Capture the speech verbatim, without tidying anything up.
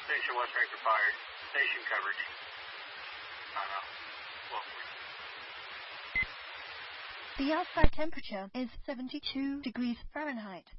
Station West Ranker fired. Station coverage. Uh, well, The outside temperature is seventy-two degrees Fahrenheit.